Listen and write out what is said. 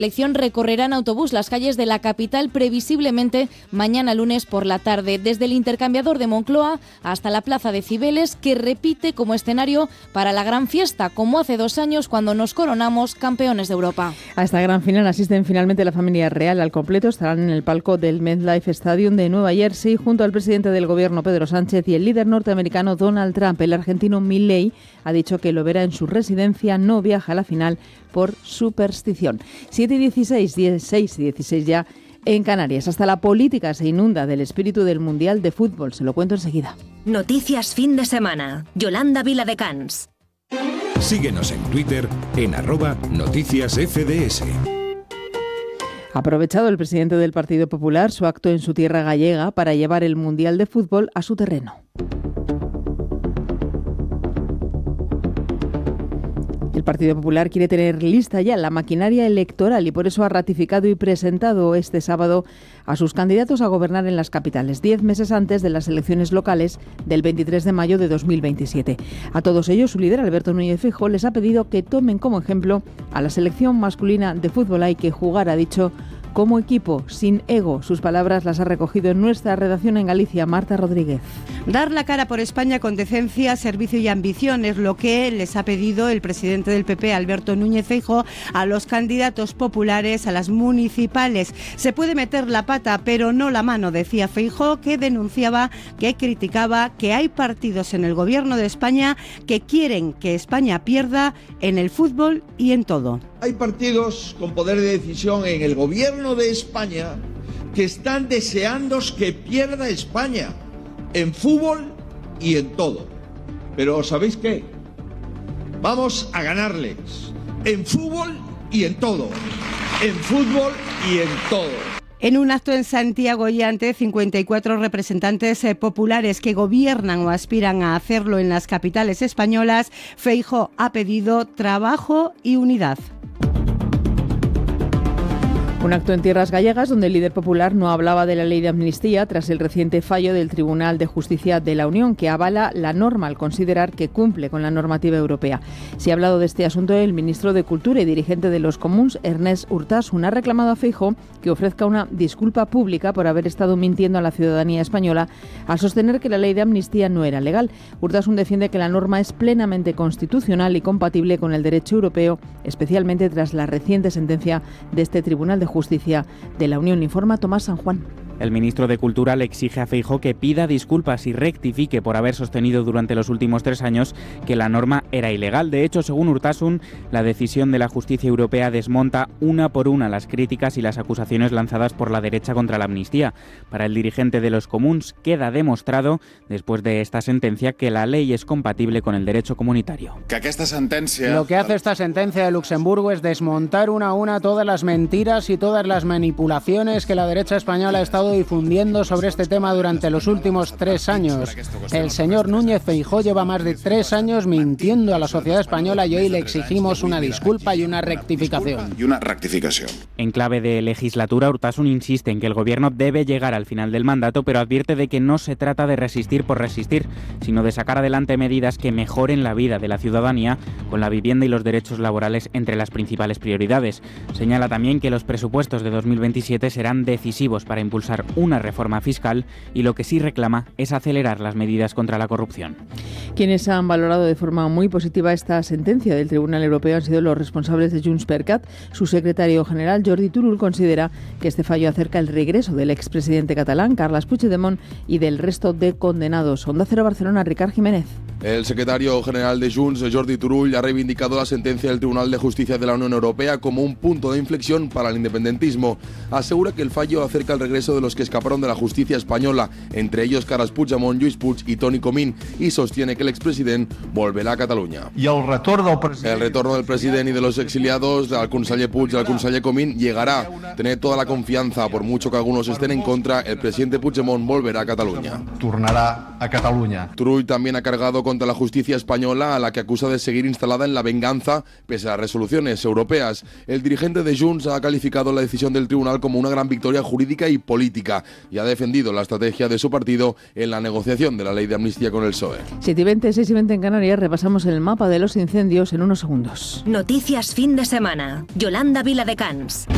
La selección recorrerá en autobús las calles de la capital previsiblemente mañana lunes por la tarde, desde el intercambiador de Moncloa hasta la plaza de Cibeles, que repite como escenario para la gran fiesta, como hace 2 años cuando nos coronamos campeones de Europa. A esta gran final asisten finalmente la familia real al completo. Estarán en el palco del MetLife Stadium de Nueva Jersey junto al presidente del gobierno Pedro Sánchez y el líder norteamericano Donald Trump. El argentino Milei ha dicho que lo verá en su residencia, no viaja a la final por superstición. 7:16, 16:16 ya en Canarias. Hasta la política se inunda del espíritu del Mundial de Fútbol. Se lo cuento enseguida. Noticias fin de semana. Yolanda Viladecans. Síguenos en Twitter en @noticiasfds. Ha aprovechado el presidente del Partido Popular su acto en su tierra gallega para llevar el Mundial de Fútbol a su terreno. El Partido Popular quiere tener lista ya la maquinaria electoral y por eso ha ratificado y presentado este sábado a sus candidatos a gobernar en las capitales, 10 meses antes de las elecciones locales del 23 de mayo de 2027. A todos ellos, su líder, Alberto Núñez Feijóo, les ha pedido que tomen como ejemplo a la selección masculina de fútbol. Hay que jugar, ha dicho, como equipo, sin ego. Sus palabras las ha recogido en nuestra redacción en Galicia, Marta Rodríguez. Dar la cara por España con decencia, servicio y ambición es lo que les ha pedido el presidente del PP, Alberto Núñez Feijóo, a los candidatos populares a las municipales. Se puede meter la pata, pero no la mano, decía Feijóo, que denunciaba, que criticaba que hay partidos en el gobierno de España que quieren que España pierda en el fútbol y en todo. Hay partidos con poder de decisión en el gobierno de España que están deseando que pierda España en fútbol y en todo. Pero ¿sabéis qué? Vamos a ganarles en fútbol y en todo. En fútbol y en todo. En un acto en Santiago y ante 54 representantes populares que gobiernan o aspiran a hacerlo en las capitales españolas, Feijóo ha pedido trabajo y unidad. Un acto en tierras gallegas donde el líder popular no hablaba de la ley de amnistía tras el reciente fallo del Tribunal de Justicia de la Unión, que avala la norma al considerar que cumple con la normativa europea. Se ha hablado de este asunto el ministro de Cultura y dirigente de los Comuns, Ernest Urtasun, ha reclamado a Feijóo que ofrezca una disculpa pública por haber estado mintiendo a la ciudadanía española al sostener que la ley de amnistía no era legal. Urtasun defiende que la norma es plenamente constitucional y compatible con el derecho europeo, especialmente tras la reciente sentencia de este Tribunal de Justicia de la Unión, informa Tomás San Juan. El ministro de Cultura le exige a Feijóo que pida disculpas y rectifique por haber sostenido durante los últimos 3 años que la norma era ilegal. De hecho, según Urtasun, la decisión de la justicia europea desmonta una por una las críticas y las acusaciones lanzadas por la derecha contra la amnistía. Para el dirigente de los Comuns queda demostrado, después de esta sentencia, que la ley es compatible con el derecho comunitario. Lo que hace esta sentencia de Luxemburgo es desmontar una a una todas las mentiras y todas las manipulaciones que la derecha española ha estado difundiendo sobre este tema durante los últimos 3 años. El señor Núñez Feijóo lleva más de 3 años mintiendo a la sociedad española y hoy le exigimos una disculpa y una rectificación. En clave de legislatura, Urtasun insiste en que el gobierno debe llegar al final del mandato, pero advierte de que no se trata de resistir por resistir, sino de sacar adelante medidas que mejoren la vida de la ciudadanía, con la vivienda y los derechos laborales entre las principales prioridades. Señala también que los presupuestos de 2027 serán decisivos para impulsar una reforma fiscal y lo que sí reclama es acelerar las medidas contra la corrupción. Quienes han valorado de forma muy positiva esta sentencia del Tribunal Europeo han sido los responsables de JxCat. Su secretario general, Jordi Turull, considera que este fallo acerca el regreso del expresidente catalán, Carles Puigdemont, y del resto de condenados. Onda Cero Barcelona, Ricard Jiménez. El secretario general de Junts, Jordi Turull, ha reivindicado la sentencia del Tribunal de Justicia de la Unión Europea como un punto de inflexión para el independentismo. Asegura que el fallo acerca el regreso de los que escaparon de la justicia española, entre ellos Carles Puigdemont, Lluís Puig y Toni Comín, y sostiene que el expresidente volverá a Cataluña. El retorno del presidente y de los exiliados, al conseller Puig y al conseller Comín, llegará. Tener toda la confianza, por mucho que algunos estén en contra, el presidente Puigdemont volverá a Cataluña. Tornará a Cataluña. Turull también ha cargado contra la justicia española, a la que acusa de seguir instalada en la venganza pese a las resoluciones europeas. El dirigente de Junts ha calificado la decisión del tribunal como una gran victoria jurídica y política y ha defendido la estrategia de su partido en la negociación de la ley de amnistía con el PSOE. 7:20, 6:20 en Canarias. Repasamos el mapa de los incendios en unos segundos. Noticias fin de semana. Yolanda Viladecans.